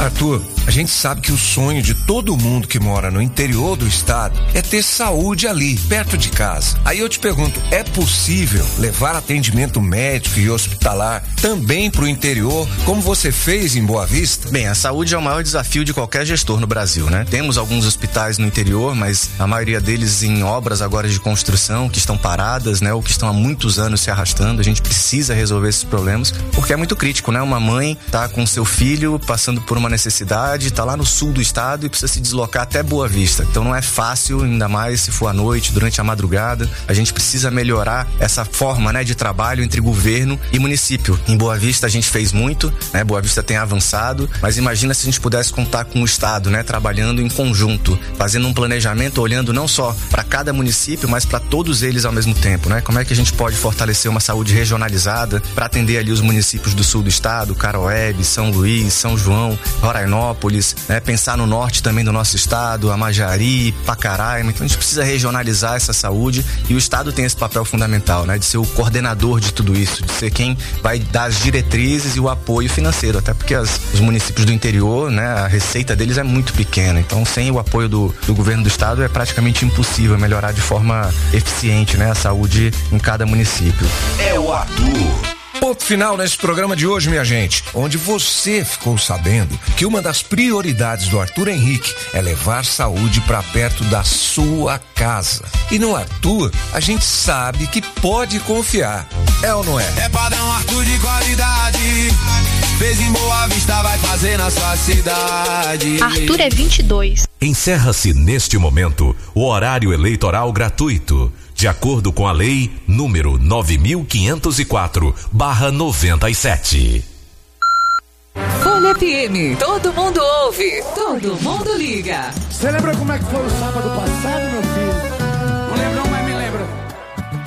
Arthur, a gente sabe que o sonho de todo mundo que mora no interior do estado é ter saúde ali, perto de casa. Aí eu te pergunto, é possível levar atendimento médico e hospitalar também para o interior, como você fez em Boa Vista? Bem, a saúde é o maior desafio de qualquer gestor no Brasil, né? Temos alguns hospitais no interior, mas a maioria deles em obras agora de construção, que estão paradas, né? Ou que estão há muitos anos se arrastando. A gente precisa resolver esses problemas, porque é muito crítico, né? Uma mãe tá com seu filho passando por uma necessidade, tá lá no sul do estado e precisa se deslocar até Boa Vista. Então não é fácil, ainda mais se for à noite, durante a madrugada. A gente precisa melhorar essa forma, né, de trabalho entre governo e município. Em Boa Vista a gente fez muito, né? Boa Vista tem avançado, mas imagina se a gente pudesse contar com o estado, né, trabalhando em conjunto, fazendo um planejamento, olhando não só para cada município, mas para todos eles ao mesmo tempo, né? Como é que a gente pode fortalecer uma saúde regionalizada para atender ali os municípios do sul do estado, Caroebe, São Luís, São João, Rorainópolis, né? Pensar no norte também do nosso estado, Amajari, Pacaraima. Então a gente precisa regionalizar essa saúde e o estado tem esse papel fundamental, né? De ser o coordenador de tudo isso, de ser quem vai dar as diretrizes e o apoio financeiro, até porque os municípios do interior, né? A receita deles é muito pequena, então sem o apoio do governo do estado é praticamente impossível melhorar de forma eficiente, né? A saúde em cada município. É o Arthur. Ponto final nesse programa de hoje, minha gente, onde você ficou sabendo que uma das prioridades do Arthur Henrique é levar saúde para perto da sua casa. E no Arthur, a gente sabe que pode confiar. É ou não é? É padrão Arthur de qualidade. Fez em Boa Vista, vai fazer na sua cidade. Arthur é 22. Encerra-se neste momento o horário eleitoral gratuito, de acordo com a lei número 9.504/97. Folha FM, todo mundo ouve, todo mundo liga. Você lembra como é que foi o sábado passado?